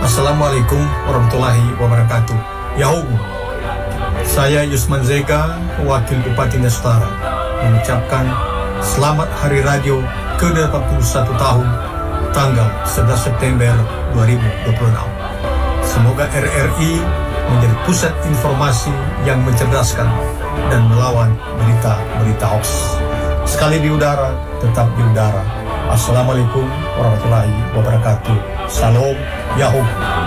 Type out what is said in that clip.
Assalamualaikum warahmatullahi wabarakatuh. Yahoo. Saya Yusman Zeka, Wakil Bupati Nestara, mengucapkan selamat Hari Radio ke-81 tahun, tanggal 11 September 2026. Semoga RRI menjadi pusat informasi yang mencerdaskan dan melawan berita-berita hoax. Sekali di udara, tetap di udara. Assalamualaikum warahmatullahi wabarakatuh. Salam Yahoo.